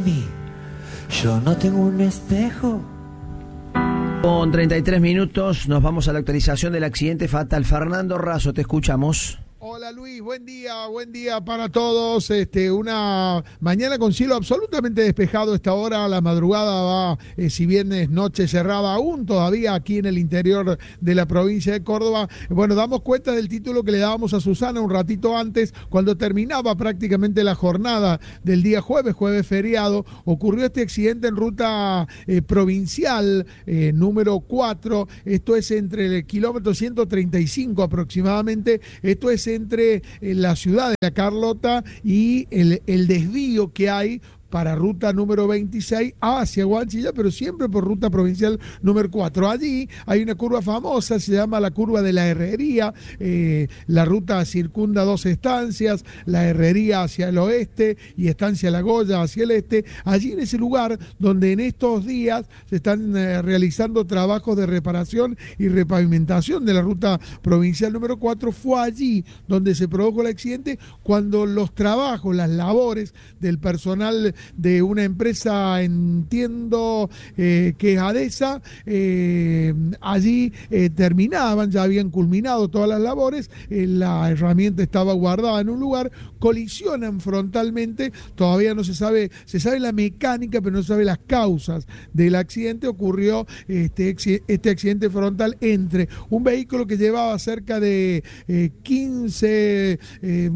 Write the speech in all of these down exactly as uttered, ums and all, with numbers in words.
mí. Yo no tengo un espejo. Con treinta y tres minutos nos vamos a la actualización del accidente fatal. Fernando Razo, te escuchamos. Hola Luis, buen día, buen día para todos. Este, una mañana con cielo absolutamente despejado. Esta hora, la madrugada va, eh, si bien es noche cerrada aún todavía aquí en el interior de la provincia de Córdoba. Bueno, damos cuenta del título que le dábamos a Susana un ratito antes, cuando terminaba prácticamente la jornada del día jueves, jueves feriado. Ocurrió este accidente en ruta eh, provincial eh, número cuatro. Esto es entre el kilómetro ciento treinta y cinco aproximadamente. Esto es entre la ciudad de La Carlota y el, el desvío que hay para ruta número veintiséis hacia Guanchilla, pero siempre por ruta provincial número cuatro. Allí hay una curva famosa, se llama la curva de la Herrería. Eh, la ruta circunda dos estancias, la Herrería hacia el oeste y Estancia La Goya hacia el este. Allí en ese lugar donde en estos días se están eh, realizando trabajos de reparación y repavimentación de la ruta provincial número cuatro, fue allí donde se produjo el accidente, cuando los trabajos, las labores del personal de una empresa, entiendo eh, que es ADESA, eh, allí eh, terminaban, ya habían culminado todas las labores, eh, la herramienta estaba guardada en un lugar, colisionan frontalmente, todavía no se sabe, se sabe la mecánica, pero no se sabe las causas del accidente. Ocurrió este, este accidente frontal entre un vehículo que llevaba cerca de eh, quince, eh,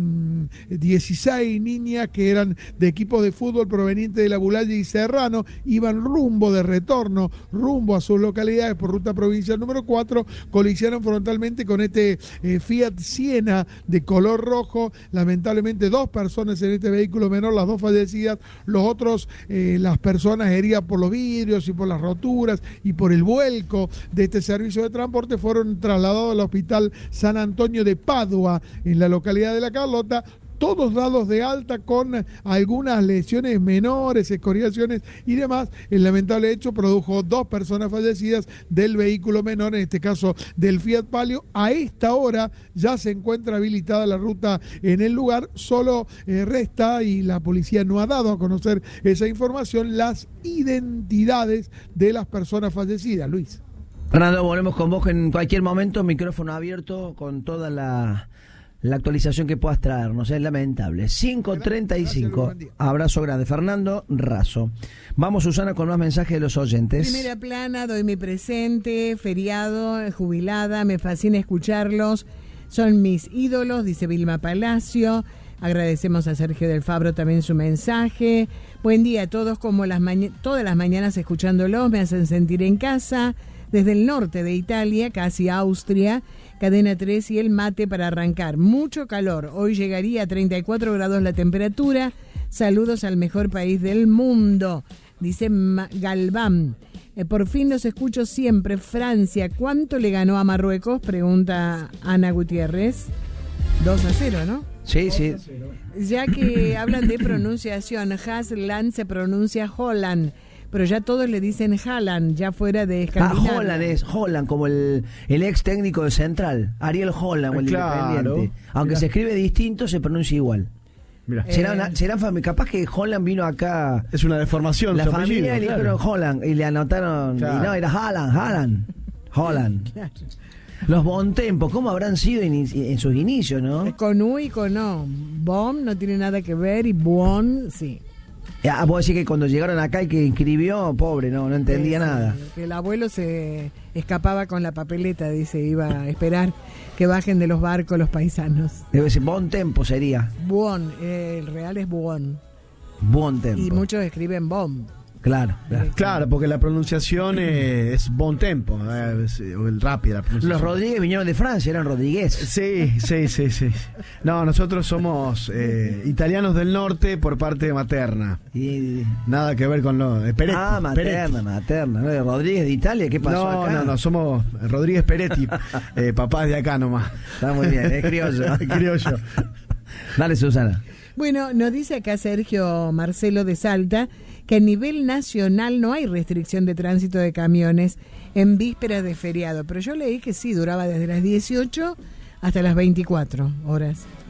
dieciséis niñas que eran de equipos de fútbol provenientes de La Bulaya y Serrano, iban rumbo de retorno, rumbo a sus localidades por ruta provincial número cuatro, colisionaron frontalmente con este eh, Fiat Siena de color rojo. Lamentablemente dos personas en este vehículo menor, las dos fallecidas, los otros, eh, las personas heridas por los vidrios y por las roturas y por el vuelco de este servicio de transporte, fueron trasladados al Hospital San Antonio de Padua, en la localidad de La Carlota, todos dados de alta con algunas lesiones menores, escoriaciones y demás. El lamentable hecho produjo dos personas fallecidas del vehículo menor, en este caso del Fiat Palio. A esta hora ya se encuentra habilitada la ruta en el lugar, solo eh, resta, y la policía no ha dado a conocer esa información, las identidades de las personas fallecidas. Luis. Fernando, volvemos con vos en cualquier momento, micrófono abierto con toda la... la actualización que puedas traernos. Es lamentable. cinco treinta y cinco. Abrazo grande. Fernando Razo. Vamos, Susana, con más mensajes de los oyentes. Primera plana, doy mi presente, feriado, jubilada, me fascina escucharlos. Son mis ídolos, dice Vilma Palacio. Agradecemos a Sergio del Fabro también su mensaje. Buen día a todos, como las maña- todas las mañanas escuchándolos, me hacen sentir en casa. Desde el norte de Italia, casi Austria, Cadena tres y el mate para arrancar. Mucho calor, hoy llegaría a treinta y cuatro grados la temperatura. Saludos al mejor país del mundo, dice Galván. Eh, por fin los escucho siempre. Francia, ¿cuánto le ganó a Marruecos? Pregunta Ana Gutiérrez. dos a cero, ¿no? Sí, sí. Ya que hablan de pronunciación, Hasland se pronuncia Holland, pero ya todos le dicen Haaland, ya fuera de Escandinavia. Ah, Holland es Holland, como el, el ex técnico de Central, Ariel Holland, o el claro, Independiente. Aunque mirá. se escribe distinto, se pronuncia igual. Mirá. Será, Eh. una, será fami- capaz que Holland vino acá, Es una deformación. la su familia apellido, le claro. dijeron Holland y le anotaron, Claro. y no, era Haaland, Haaland, Holland. Claro. Los Bontempo, ¿cómo habrán sido in- en sus inicios, no? Con U y con O. Bom no tiene nada que ver y Buon sí. Ah, vos decís que cuando llegaron acá y que inscribió, pobre, no, no entendía Sí, nada. que el abuelo se escapaba con la papeleta, dice, iba a esperar que bajen de los barcos los paisanos. Debe ser Bontempo, sería. Buon, eh, el real es Buon. Bontempo. Y muchos escriben Bom. Claro, claro. Claro, porque la pronunciación eh, es bon tempo, eh, es, o el rápido. La pronunciación. Los Rodríguez vinieron de Francia, eran Rodríguez. Sí, sí, sí, sí. No, nosotros somos eh, italianos del norte por parte materna. Y... Nada que ver con lo de Peretti. Ah, materna, Peretti. materna. ¿No? ¿De Rodríguez de Italia? ¿Qué pasó No, acá? no, no, somos Rodríguez Peretti, eh, papás de acá nomás. Está muy bien, es criollo. Criollo. Dale, Susana. Bueno, nos dice acá Sergio Marcelo de Salta que a nivel nacional no hay restricción de tránsito de camiones en vísperas de feriado, pero yo leí que sí, duraba desde las dieciocho hasta las veinticuatro horas.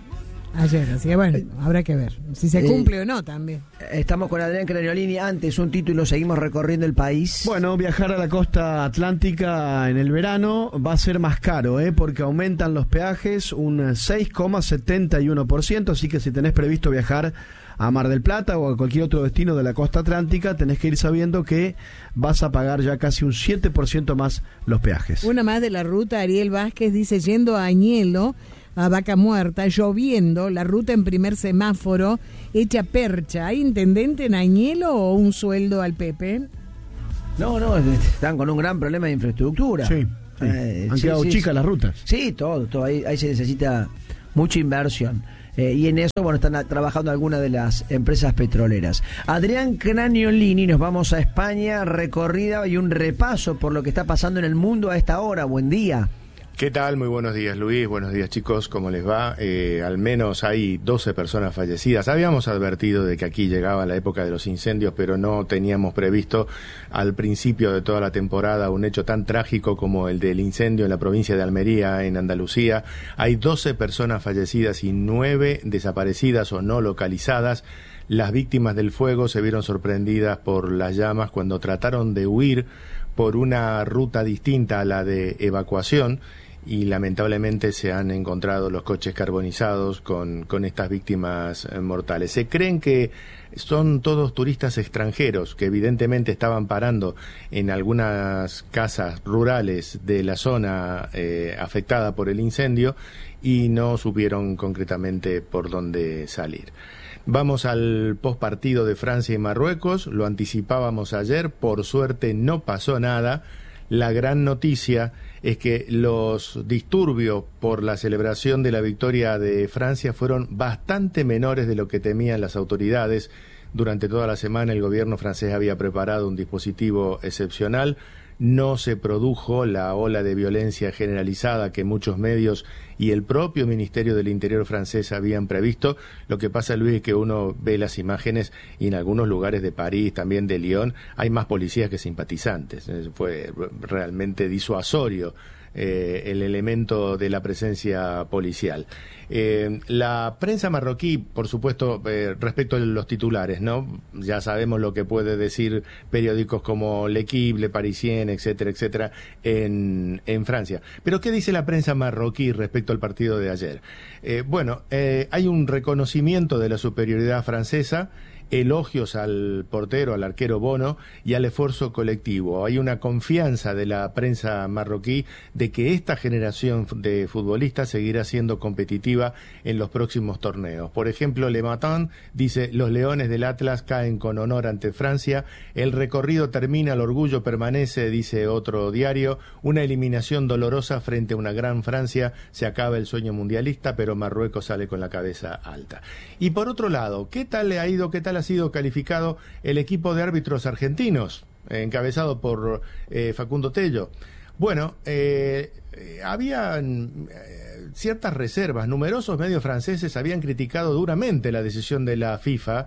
ayer, así que bueno, habrá que ver si se cumple eh, o no también. Estamos con Adrián Craniolini, antes un título, seguimos recorriendo el país. Bueno, viajar a la costa atlántica en el verano va a ser más caro, ¿eh? Porque aumentan los peajes un seis coma setenta y uno por ciento, así que si tenés previsto viajar a Mar del Plata o a cualquier otro destino de la costa atlántica, tenés que ir sabiendo que vas a pagar ya casi un siete por ciento más los peajes. Una más de la ruta, Ariel Vázquez dice, yendo a Añelo, a Vaca Muerta, lloviendo, la ruta en primer semáforo, hecha percha. ¿Hay intendente en Añelo o un sueldo al Pepe? No, no, están con un gran problema de infraestructura. Sí, sí. Eh, han sí, quedado sí, chicas sí. las rutas. Sí, todo, todo. Ahí, ahí se necesita mucha inversión. Eh, y en eso, bueno, están a, trabajando algunas de las empresas petroleras. Adrián Craniolini, nos vamos a España, recorrida y un repaso por lo que está pasando en el mundo a esta hora. Buen día. ¿Qué tal? Muy buenos días, Luis. Buenos días, chicos. ¿Cómo les va? Eh, al menos hay doce personas fallecidas. Habíamos advertido de que aquí llegaba la época de los incendios, pero no teníamos previsto al principio de toda la temporada un hecho tan trágico como el del incendio en la provincia de Almería, en Andalucía. Hay doce personas fallecidas y nueve desaparecidas o no localizadas. Las víctimas del fuego se vieron sorprendidas por las llamas cuando trataron de huir por una ruta distinta a la de evacuación, y lamentablemente se han encontrado los coches carbonizados con, con estas víctimas eh, mortales. Se creen que son todos turistas extranjeros que evidentemente estaban parando en algunas casas rurales de la zona eh, afectada por el incendio y no supieron concretamente por dónde salir. Vamos al postpartido de Francia y Marruecos, lo anticipábamos ayer, por suerte no pasó nada. La gran noticia es que los disturbios por la celebración de la victoria de Francia fueron bastante menores de lo que temían las autoridades. Durante toda la semana el gobierno francés había preparado un dispositivo excepcional. No se produjo la ola de violencia generalizada que muchos medios y el propio Ministerio del Interior francés habían previsto. Lo que pasa, Luis, es que uno ve las imágenes y en algunos lugares de París, también de Lyon, hay más policías que simpatizantes. Fue realmente disuasorio eh, el elemento de la presencia policial. Eh, la prensa marroquí, por supuesto, eh, respecto a los titulares, ¿no? Ya sabemos lo que puede decir periódicos como L'Equipe, Le Parisien, etcétera, etcétera, en, en Francia. Pero ¿qué dice la prensa marroquí respecto al partido de ayer? Eh, bueno, eh, hay un reconocimiento de la superioridad francesa, elogios al portero, al arquero Bono y al esfuerzo colectivo. Hay una confianza de la prensa marroquí de que esta generación de futbolistas seguirá siendo competitiva en los próximos torneos. Por ejemplo, Le Matin dice: los leones del Atlas caen con honor ante Francia, el recorrido termina, el orgullo permanece, dice otro diario, una eliminación dolorosa frente a una gran Francia, se acaba el sueño mundialista, pero Marruecos sale con la cabeza alta. Y por otro lado, ¿qué tal le ha ido, qué tal ha sido calificado el equipo de árbitros argentinos, eh, encabezado por eh, Facundo Tello? Bueno, eh, eh, habían eh, ciertas reservas. Numerosos medios franceses habían criticado duramente la decisión de la FIFA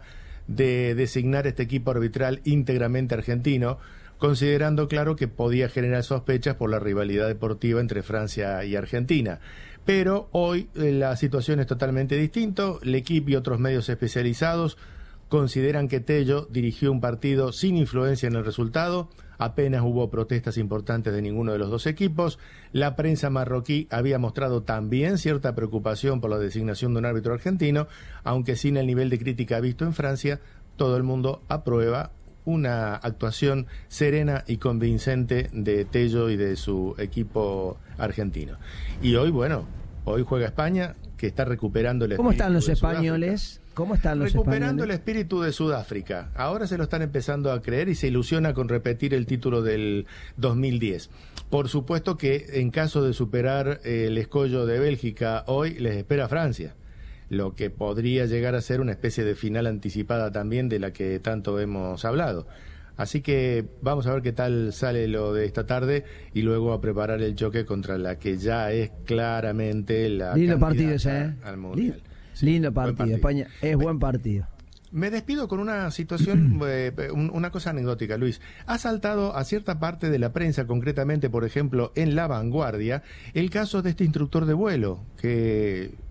de designar este equipo arbitral íntegramente argentino, considerando, claro, que podía generar sospechas por la rivalidad deportiva entre Francia y Argentina. Pero hoy eh, la situación es totalmente distinta. L'Equipe y otros medios especializados consideran que Tello dirigió un partido sin influencia en el resultado, apenas hubo protestas importantes de ninguno de los dos equipos. La prensa marroquí había mostrado también cierta preocupación por la designación de un árbitro argentino, aunque sin el nivel de crítica visto en Francia. Todo el mundo aprueba una actuación serena y convincente de Tello y de su equipo argentino. Y hoy, bueno, hoy juega España, que está recuperando el espíritu. ¿Cómo están los de españoles? Sudáfrica. ¿Cómo están los Recuperando españoles? el espíritu de Sudáfrica. Ahora se lo están empezando a creer y se ilusiona con repetir el título del dos mil diez. Por supuesto que en caso de superar el escollo de Bélgica hoy, les espera Francia, lo que podría llegar a ser una especie de final anticipada también de la que tanto hemos hablado. Así que vamos a ver qué tal sale lo de esta tarde y luego a preparar el choque contra la que ya es claramente la lindo partido candidata ese, ¿eh? al Mundial. Sí, lindo partido. partido. España es buen partido. Me despido con una situación, eh, una cosa anecdótica, Luis. Ha saltado a cierta parte de la prensa, concretamente, por ejemplo, en La Vanguardia, el caso de este instructor de vuelo que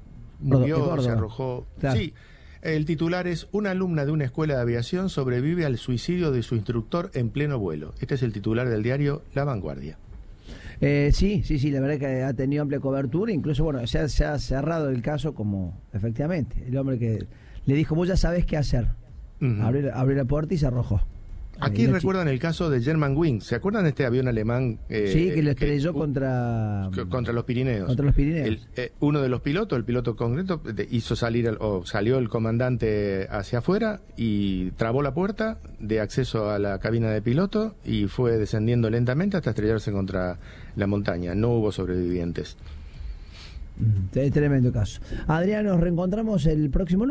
murió, se arrojó. Claro. Sí, el titular es: una alumna de una escuela de aviación sobrevive al suicidio de su instructor en pleno vuelo. Este es el titular del diario La Vanguardia. Eh, sí, sí, sí, la verdad que ha tenido amplia cobertura, incluso, bueno, se ha, se ha cerrado el caso como, efectivamente, el hombre que le dijo, vos ya sabés qué hacer. Uh-huh. abrió, abrió la puerta y se arrojó. Aquí recuerdan el caso de Germanwings. ¿Se acuerdan de este avión alemán? Eh, sí, que lo estrelló que, contra... Contra los Pirineos. Contra los Pirineos. El, eh, uno de los pilotos, el piloto concreto, de, hizo salir, el, o salió el comandante hacia afuera y trabó la puerta de acceso a la cabina de piloto y fue descendiendo lentamente hasta estrellarse contra la montaña. No hubo sobrevivientes. Mm, tremendo caso. Adrián, nos reencontramos el próximo lunes.